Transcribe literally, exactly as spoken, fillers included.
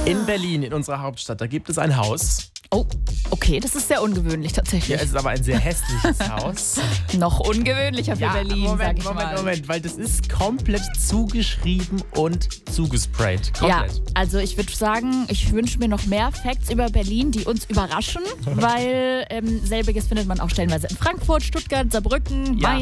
In Berlin, in unserer Hauptstadt, da gibt es ein Haus. Oh, okay, das ist sehr ungewöhnlich tatsächlich. Ja, es ist aber ein sehr hässliches Haus. Noch ungewöhnlicher für Ja, Berlin, Moment, sag ich Moment, mal. Moment, weil das ist komplett zugeschrieben und zugesprayt. Ja, Komplett. also ich würde sagen, ich wünsche mir noch mehr Facts über Berlin, die uns überraschen, weil ähm, selbiges findet man auch stellenweise in Frankfurt, Stuttgart, Saarbrücken, Ja. Mainz.